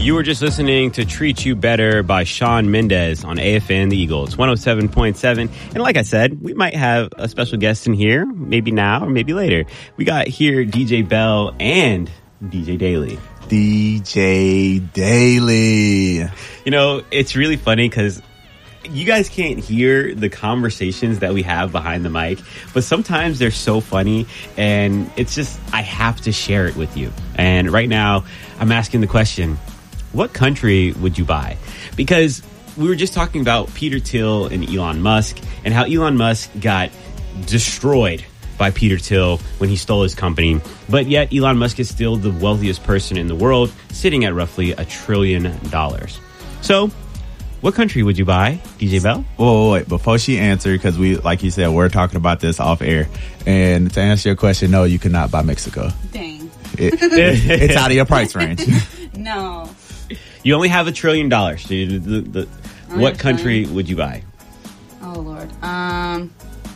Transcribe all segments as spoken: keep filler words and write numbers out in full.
You were just listening to Treat You Better by Shawn Mendes on A F N The Eagle. It's one oh seven point seven. And like I said, we might have a special guest in here, maybe now or maybe later. We got here D J Bell and D J Daly. D J Daly. You know, it's really funny because you guys can't hear the conversations that we have behind the mic, but sometimes they're so funny, and it's just, I have to share it with you. And right now, I'm asking the question, what country would you buy? Because we were just talking about Peter Thiel and Elon Musk, and how Elon Musk got destroyed by Peter Thiel when he stole his company. But yet Elon Musk is still the wealthiest person in the world, sitting at roughly a trillion dollars. So what country would you buy, D J Bell? Whoa, wait, before she answered, because we, like you said, we're talking about this off air. And to answer your question, no, you cannot buy Mexico. Dang. It, it's out of your price range. No. You only have a trillion dollars. So you, the, the, what country trillion? would you buy? Oh, Lord. Um,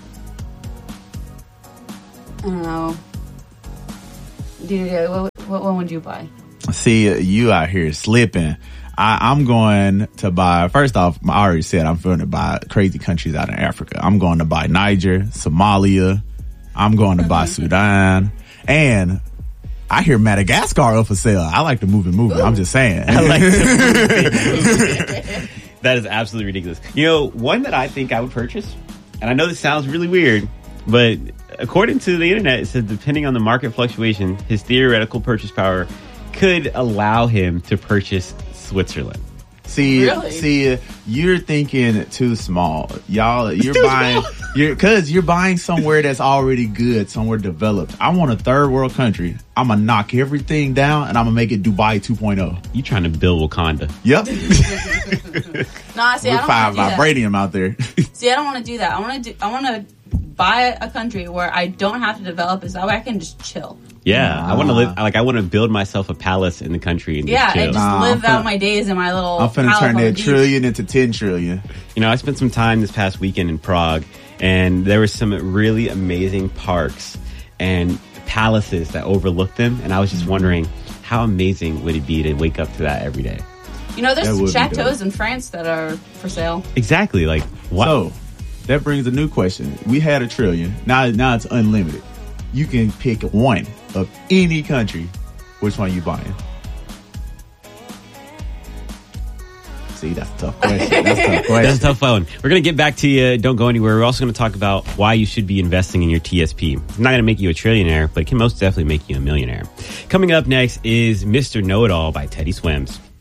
I don't know. D J, what, what one would you buy? See, you out here slipping. I, I'm going to buy, first off, I already said I'm going to buy crazy countries out in Africa. I'm going to buy Niger, Somalia. I'm going to buy Sudan. And I hear Madagascar up for sale. I like the movie movie. Ooh. I'm just saying. I like the movie. That is absolutely ridiculous. You know, one that I think I would purchase, and I know this sounds really weird, but according to the internet, it says depending on the market fluctuation, his theoretical purchase power could allow him to purchase Switzerland. See, really? see, you're thinking too small, y'all. You're too buying, small. you're because you're buying somewhere that's already good, somewhere developed. I want a third world country. I'm gonna knock everything down and I'm gonna make it Dubai two point oh. You trying to build Wakanda? Yep. No, see, I With don't five want to do vibranium out there. that. See, I don't want to do that. I want to do. I want to buy a country where I don't have to develop it, so that way I can just chill. Yeah, Nah. I want to live. Like, I want to build myself a palace in the country and Yeah, just chill. and just Nah, live I'm out finna- my days in my little. I'm finna palace turn on the that beach. trillion into ten trillion. You know, I spent some time this past weekend in Prague, and there were some really amazing parks and palaces that overlooked them. And I was just wondering, how amazing would it be to wake up to that every day? You know, That would there's be chateaus dope. in France that are for sale. Exactly. Like, what? So that brings a new question. We had a trillion. Now, now it's unlimited. You can pick one of any country. Which one you buying? See, that's a tough question. That's a tough question. That's a tough one. We're going to get back to you. Don't go anywhere. We're also going to talk about why you should be investing in your T S P. It's not going to make you a trillionaire, but it can most definitely make you a millionaire. Coming up next is Mister Know-It-All by Teddy Swims.